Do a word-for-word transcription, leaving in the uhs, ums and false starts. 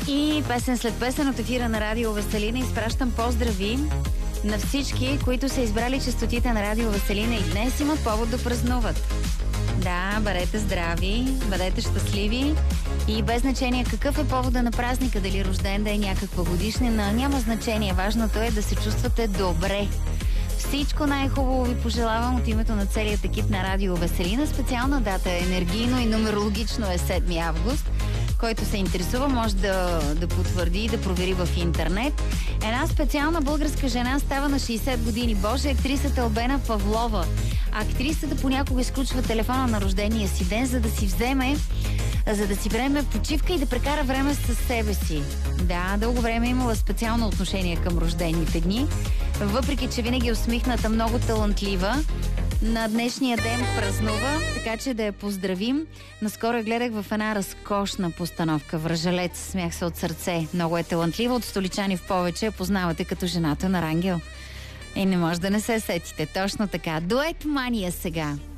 И песен след песен от ефира на Радио Веселина изпращам поздрави на всички, които са избрали честотите на Радио Веселина и днес имат повод да празнуват. Да, бъдете здрави, бъдете щастливи и без значение какъв е повода на празника, дали рожден ден, някаква годишнина, няма значение. Важното е да се чувствате добре. Всичко най-хубаво ви пожелавам от името на целият екип на Радио Веселина. Специална дата е енергийно и нумерологично е седми август. Който се интересува, може да, да потвърди и да провери в интернет. Една специална българска жена става на шейсет години. Боже, актрисата Албена Павлова. Актрисата понякога изключва телефона на рождения си ден, за да си вземе за да си време почивка и да прекара време с себе си. Да, дълго време е имала специално отношение към рождените дни. Въпреки че винаги е усмихната, много талантлива, на днешния ден празнува, така че да я поздравим. Наскоро я гледах в една разкошна постановка Връжалец. Смях се от сърце. Много е талантлива, от столичани в повече. Я познавате като жената на Рангел. Е, не може да не се сетите. Точно така. Дует мания сега.